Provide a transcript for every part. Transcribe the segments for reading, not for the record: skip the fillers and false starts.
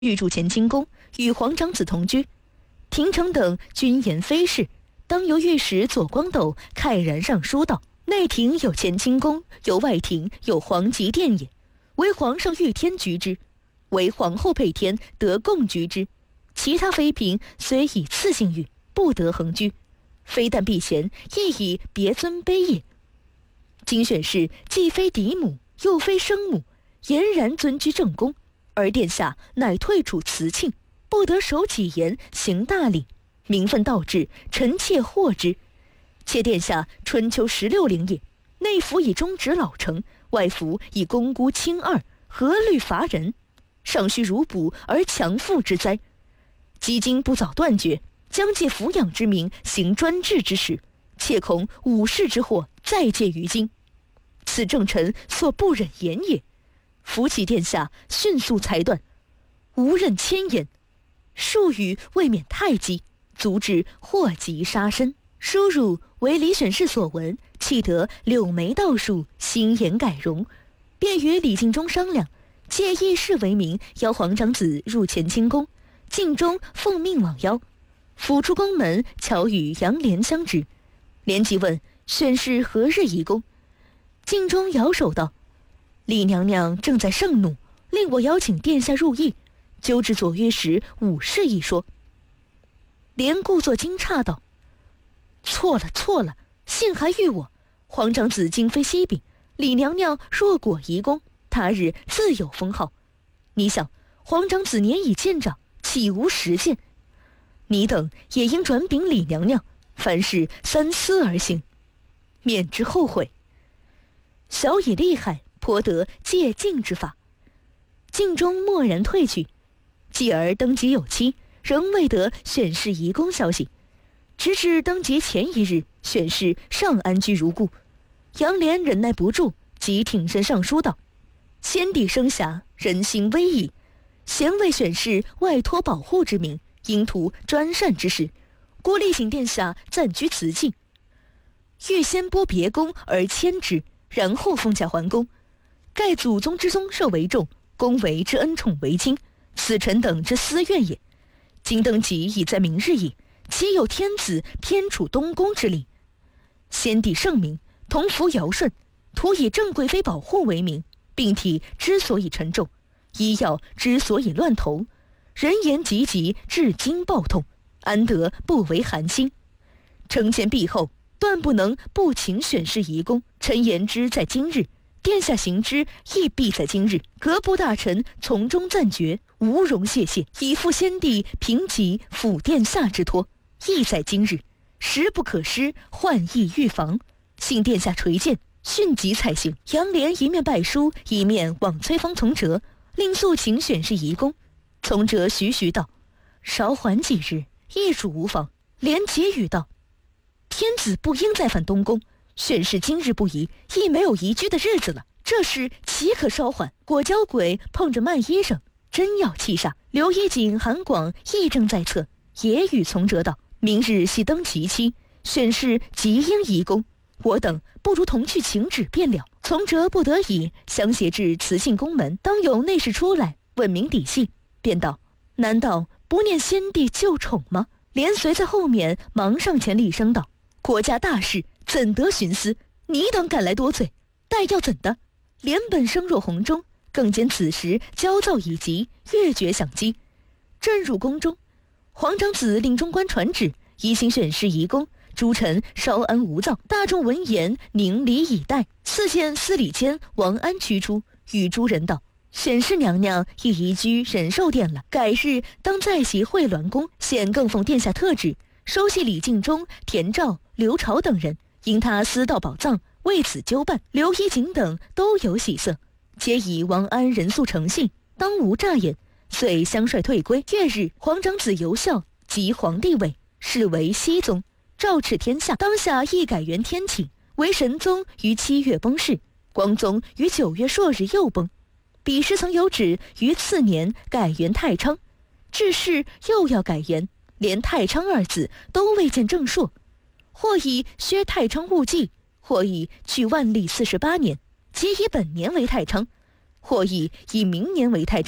欲筑乾清宫，与皇长子同居。廷丞等均言非是，当由御史左光斗慨然上书道：内廷有乾清宫，有外廷有皇极殿也，为皇上御天居之，为皇后配天得共居之。其他妃嫔虽以次姓御，不得横居，非但避嫌，亦以别尊卑也。今选氏既非嫡母，又非生母，俨然尊居正宫，而殿下乃退处辞庆，不得守己言，行大礼，名分倒置，臣妾获之。且殿下春秋16陵也，内服以忠直老成，外服以功孤轻二，何虑伐人？尚须如补而强父之灾。积今不早断绝，将借抚养之名行专制之实，切恐武士之祸再借于今。此正臣所不忍言也。扶启殿下迅速裁断，无任千言，数语未免太激，足至祸及杀身。输入为李选侍所闻，气得柳眉倒竖，心颜改容，便与李敬忠商量，借议事为名，邀皇长子入乾清宫。敬忠奉命往邀，甫出宫门，巧与杨莲相知。莲即问选侍何日移宫，敬忠摇手道：李娘娘正在盛怒，令我邀请殿下入议，纠至左御史武士一说。莲故作惊诧道：错了，幸还遇我。皇长子今非西饼，李娘娘若果移宫，他日自有封号。你想，皇长子年已渐长，岂无实践？你等也应转禀李娘娘，凡事三思而行，免之后悔。小以厉害，颇得借敬之法。敬忠默然退去。继而登基有期，仍未得选侍移宫消息。直至登基前一日，选侍尚安居如故。杨莲忍耐不住，即挺身上书道：先帝生遐，人心危矣，贤为选侍外托保护之名，应图专善之事，故力请殿下暂居慈庆，欲先拨别宫而迁之，然后封驾还宫。盖祖宗之宗社为重，公为之恩宠为轻，此臣等之私怨也。今登基已在明日矣，岂有天子偏处东宫之理？先帝圣明，同服尧舜，图以郑贵妃保护为名，病体之所以沉重，医药之所以乱投，人言急急，至今暴痛，安得不为寒心？承前避后，断不能不请选侍移宫。臣言之在今日，殿下行之亦必在今日。各部大臣从中赞决，无容谢谢，以负先帝平级辅殿下之托，亦在今日。时不可失，患疫预防，幸殿下垂鉴，迅即采行。杨莲一面拜书，一面往催方从哲，令速请选侍移宫。从哲徐徐道：稍缓几日，亦属无妨。莲结语道：天子不应再返东宫，选侍今日不移，亦没有移居的日子了，这事岂可稍缓？裹脚鬼碰着慢衣裳，真要气煞。刘一景、韩广亦正在侧，也与从哲道：明日系登吉期，选侍即应移宫，我等不如同去请旨便了。从哲不得已，相携至慈庆宫门，当有内侍出来问明底细，便道：难道不念先帝旧宠吗？连随在后面忙上前厉声道：国家大事，怎得徇私？你等敢来多嘴，待要怎的？连本声若洪钟，更兼此时焦躁已极，越觉响机。朕入宫中，皇长子令中官传旨，宜请选侍移宫，诸臣稍安勿躁。大众闻言，凝礼以待。次见司礼监王安驱出，与诸人道：选侍娘娘已移居仁寿殿了，改日当再袭惠銮宫。现更奉殿下特旨，收系李敬忠、田肇、刘朝等人，因他私盗宝藏，为此纠办。刘一景等都有喜色，皆以王安仁肃诚信，当无诈言，遂相率退归。月日，皇长子由孝即皇帝位，是为熹宗，诏敕天下。当下亦改元天启，为神宗于7月崩逝，光宗于9月朔日又崩。彼时曾有旨于次年改元太昌，至是又要改元，连太昌二字都未见正朔，或以削太昌戊纪，或以去万历48年，即以本年为太昌，或以明年为太昌，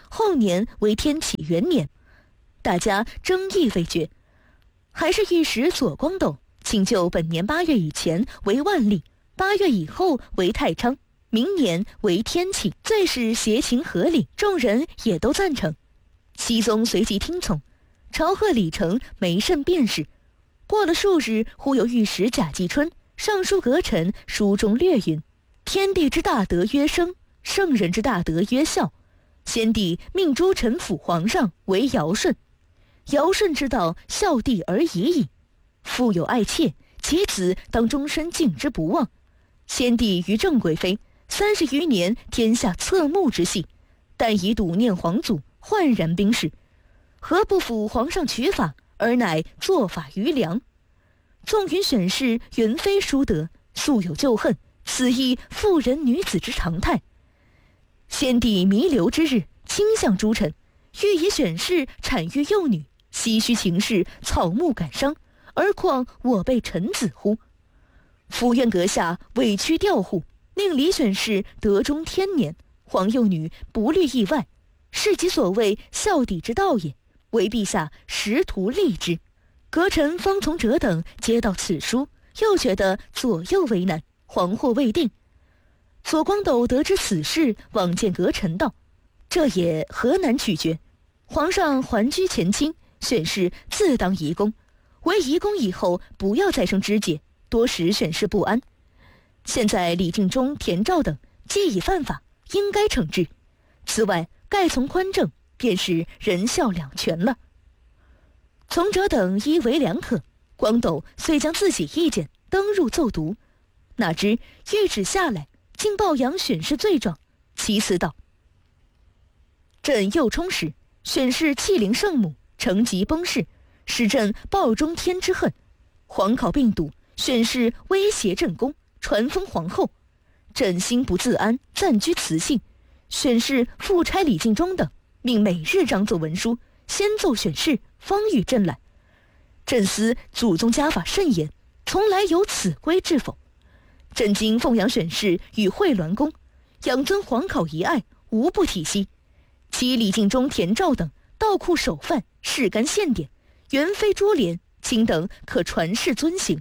后年为天启元年。大家争议未决，还是御史左光斗请就本年8月以前为万历，8月以后为太昌，明年为天启，最是协情合理，众人也都赞成。熹宗随即听从，朝贺礼成没甚便事。过了数日，忽有御史贾季春上书阁臣，书中略云：天地之大德曰生，圣人之大德曰孝。先帝命诸臣辅皇上为尧舜，尧舜之道，孝弟而已矣。父有爱妾，其子当终身敬之不忘。先帝于郑贵妃30余年，天下侧目之系，但以笃念皇祖，焕然兵士，何不辅皇上取法，而乃作法于良？纵云选士原非淑德，素有旧恨，此亦妇人女子之常态。先帝弥留之日，倾向诸臣，欲以选士产育幼女，唏嘘情事，草木感伤，而况我辈臣子乎？府院阁下委屈调户，令李选士得中天年，皇幼女不虑意外，是其所谓孝弟之道也，为陛下实图立之。阁臣方从哲等接到此书，又觉得左右为难，惶惑未定。左光斗得知此事，往见阁臣道：这也何难取决？皇上还居前清，选士自当移宫，为移宫以后不要再生枝节，多使选士不安。现在李敬忠、田肇等既已犯法，应该惩治。此外，盖从宽政，便是仁孝两全了。从哲等依为良可，光斗遂将自己意见登入奏读，哪知谕旨下来，竟报扬选士罪状，其词道：朕幼充时，选士弃灵圣母，成疾崩逝，使朕报中天之恨。皇考病笃，选士威胁朕宫，传封皇后。朕心不自安，暂居雌姓。选士复差李敬忠等，命每日张奏文书，先奏选士，方与朕来。朕思祖宗家法甚严，从来有此规制否？朕今奉养选士与惠銮宫，养尊皇考遗爱，无不体惜。其李敬忠、田肇等盗库首犯，事干献典，原非株连，卿等可传世遵行。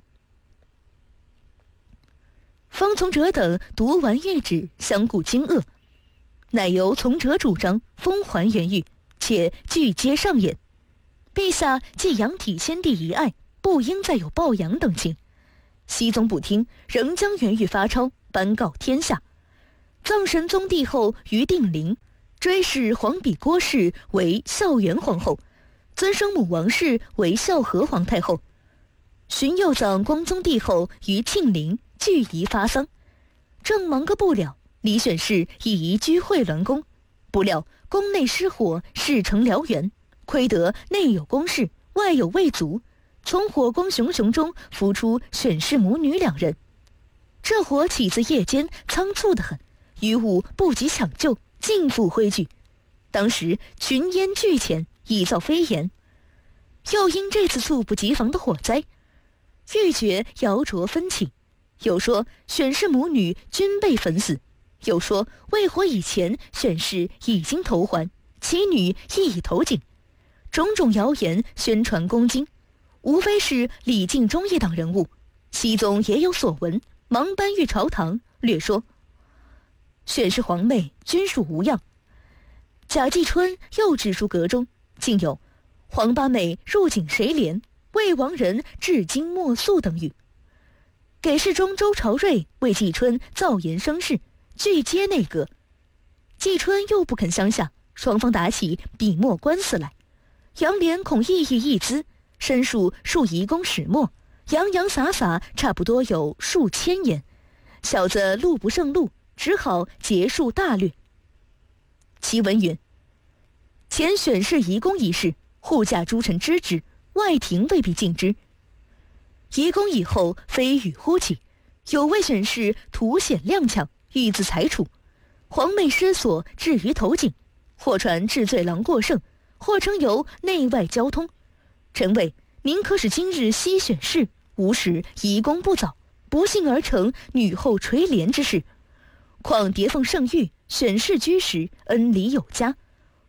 方从哲等读完谕旨，相顾惊愕，乃由从哲主张封还原谕，且据皆上演。陛下既养体先帝遗爱，不应再有抱养等情。熹宗不听，仍将原谕发抄，颁告天下。葬神宗帝后于定陵，追谥皇比郭氏为孝元皇后，尊生母王氏为孝和皇太后。荀佑葬光宗帝后于庆陵，俱宜发丧。正忙个不了，李选士已移居惠銮宫，不料宫内失火，事成燎原，亏得内有宫室，外有卫卒，从火光熊熊中浮出选士母女2人。这火起自夜间，仓促得很，余物不及抢救，尽付灰烬。当时群烟俱前，已造飞檐。又因这次猝不及防的火灾，欲决摇浊分歧，有说选士母女均被焚死，有说未火以前选士已经投环，其女亦已投井。种种谣言宣传宫京，无非是李敬忠一党人物。熹宗也有所闻，忙搬谕朝堂，略说选士皇妹均属无恙。贾季春又指书阁中，竟有皇八妹入井谁怜，魏王人至今莫诉等语。给事中周朝瑞为季春造言生事，俱皆内阁。季春又不肯相下，双方打起笔墨官司来。杨涟恐异议一资，申述数遗公始末，洋洋洒洒差不多有数千言。小子路不胜路，只好结束大略。其文云：前选士移宫一事，护驾诸臣知之，外廷未必尽之。移宫以后，非语忽起，有位选士图显踉跄，欲自裁处，皇妹失所，至于投井，或传治罪郎过剩，或称由内外交通。臣谓宁可使今日悉选士，无使移宫不早，不幸而成女后垂帘之事。况叠凤圣谕，选士居时，恩礼有加，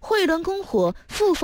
惠鸾公火复奉